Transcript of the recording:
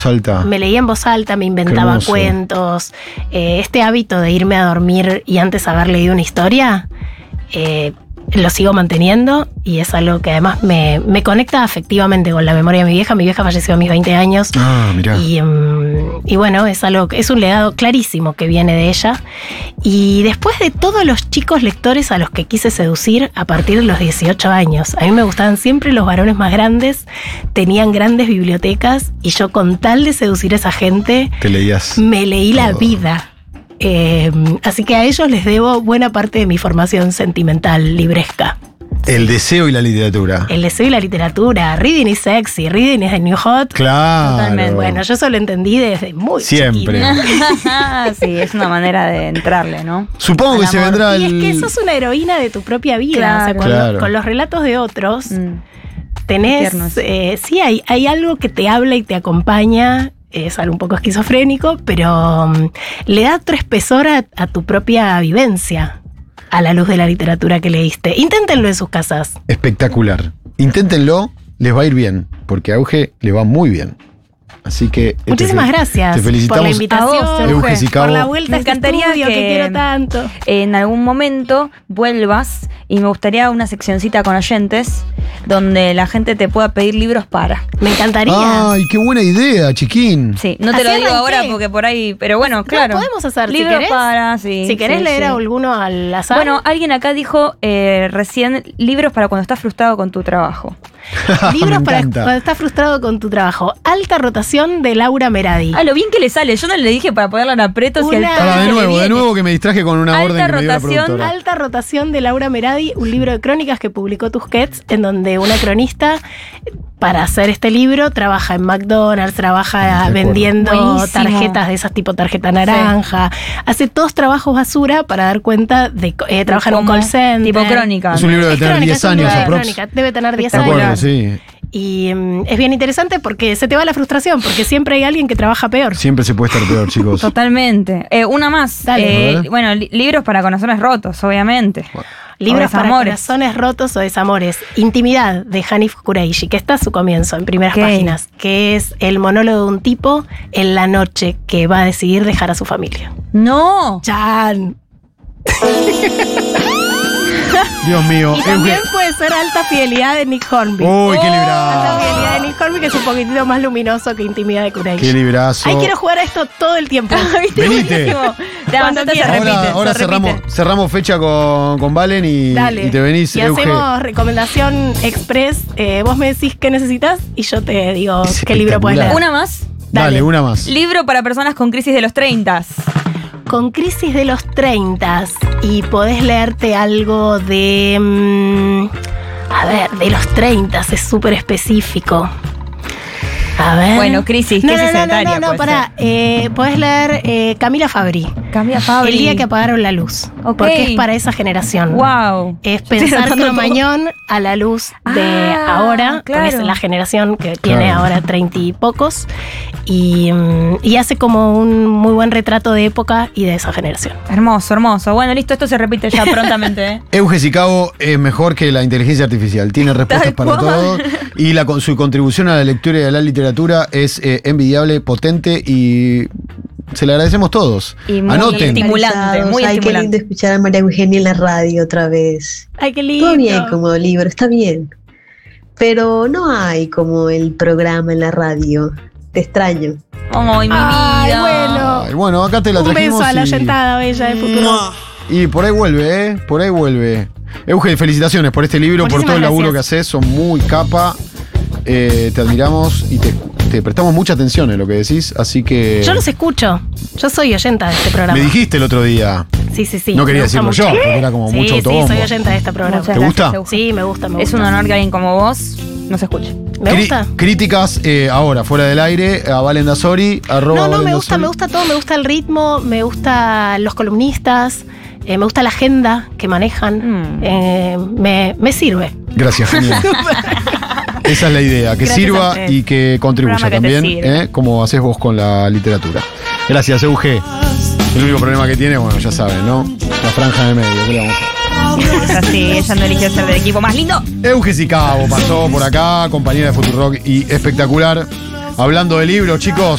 alta. Me leía en voz alta, me inventaba cuentos. Este hábito de irme a dormir y antes haber leído una historia, lo sigo manteniendo y es algo que además me conecta afectivamente con la memoria de mi vieja. Mi vieja falleció a mis 20 años. Mirá. Y bueno, es un legado clarísimo que viene de ella. Y después de todos los chicos lectores a los que quise seducir a partir de los 18 años. A mí me gustaban siempre los varones más grandes, tenían grandes bibliotecas y yo con tal de seducir a esa gente, me leí todo. La vida. Así que a ellos les debo buena parte de mi formación sentimental libresca. El deseo y la literatura. El deseo y la literatura. Reading is sexy, reading is the new hot. Claro. Totalmente. Bueno, yo eso lo entendí desde muy siempre. Sí, es una manera de entrarle, ¿no? Supongo que se vendrá Y es que sos una heroína de tu propia vida. Claro. O sea, con los relatos de otros, tenés... sí, hay algo que te habla y te acompaña. Es algo un poco esquizofrénico, pero le da otro espesor a tu propia vivencia a la luz de la literatura que leíste. Inténtenlo en sus casas. Espectacular. Inténtenlo, les va a ir bien, porque a Euge le va muy bien. Así que... Muchísimas gracias te felicitamos por la invitación, a Euge Sicabo. por la vuelta. Me encantaría que quiero tanto. En algún momento vuelvas y me gustaría una seccioncita con oyentes donde la gente te pueda pedir libros para. Me encantaría. Ay, qué buena idea, chiquín. Sí, no te lo digo ahora porque por ahí, pero bueno, claro. Lo podemos hacer, libros si querés. Para, sí. Si querés leer a alguno al azar. Bueno, alguien acá dijo recién libros para cuando estás frustrado con tu trabajo. Libros para cuando estás frustrado con tu trabajo. Alta rotación de Laura Meradi. Lo bien que le sale. Yo no le dije para ponerla en aprietos. De nuevo que me distraje con una orden que me dio la productora. Alta rotación de Laura Meradi, un libro de crónicas que publicó Tusquets, en donde una cronista, para hacer este libro, trabaja en McDonald's, trabaja vendiendo tarjetas de esas tipo tarjeta naranja, hace todos trabajos basura para dar cuenta de trabaja en un call center. Tipo crónica. Es un libro de tener 10 años. Debe tener 10 años. Sí. Y es bien interesante porque se te va la frustración, porque siempre hay alguien que trabaja peor. Siempre se puede estar peor, chicos. Totalmente. Una más. Bueno, libros para corazones rotos, obviamente. Libros para corazones rotos o desamores. Intimidad, de Hanif Kureishi, que está a su comienzo, en primeras páginas, que es el monólogo de un tipo en la noche que va a decidir dejar a su familia. ¡No! ¡Chan! Dios mío. Y también puede ser Alta Fidelidad de Nick Hornby. ¡Uy, qué librazo! Alta Fidelidad de Nick Hornby, que es un poquitito más luminoso que Intimidad de Kureishi. ¡Qué librazo! Ay, quiero jugar a esto todo el tiempo. Venite. Ahora cerramos fecha con Valen y te venís, y Euge. hacemos recomendación express. Vos me decís qué necesitas y yo te digo qué libro puedes leer. ¿Una más? Dale, una más. Libro para personas con crisis de los 30. Con crisis de los 30 y podés leerte algo de... de los 30, es súper específico. A ver. Bueno, crisis, ¿qué es esa etaria? No, pará. Podés leer Camila Fabri. Camila Fabri. El día que apagaron la luz. Okay. Porque es para esa generación. Wow. Es pensar Cromañón a la luz de ahora. Claro. Es la generación que tiene ahora 30 y pocos. Y hace como un muy buen retrato de época y de esa generación. Hermoso, hermoso. Bueno, listo, esto se repite ya prontamente. Euge Sicabo es mejor que la inteligencia artificial. Tiene respuestas para todo. Y su contribución a la lectura y a la literatura es envidiable, potente y se le agradecemos todos. Y muy Anoten. estimulante, muy Ay, estimulante. qué lindo escuchar a María Eugenia en la radio otra vez. Ay, qué lindo. Todo bien como libro, está bien. Pero no hay como el programa en la radio. Te extraño. Ay, mi vida. Ay, bueno, acá te la Un trajimos. beso a la oyentada bella de Futuro. Y por ahí vuelve, por ahí vuelve. Euge, felicitaciones por este libro, por todo el laburo que haces. Son muy capa. Te admiramos y te prestamos mucha atención en lo que decís, así que... Yo los escucho. Yo soy oyenta de este programa. Me dijiste el otro día. Sí. No quería decirlo yo, porque era como mucho autobombo. Sí, soy oyenta de este programa. ¿Te gusta? Sí, me gusta. Es un honor que alguien como vos nos escuche. ¿Me gusta? Críticas ahora, fuera del aire, a Valen Dasori, @. No, me gusta todo. Me gusta el ritmo, me gustan los columnistas, me gusta la agenda que manejan. Me sirve. Gracias, genial. Esa es la idea, que sirva y que contribuya también, como haces vos con la literatura. Gracias, Euge. El único problema que tiene, bueno, ya saben, ¿no? La franja de medio, ¿qué le vamos a hacer? Es así, ella no eligió ser del equipo más lindo. Euge Sicabo pasó por acá, compañera de Futurock y espectacular. Hablando de libros, chicos.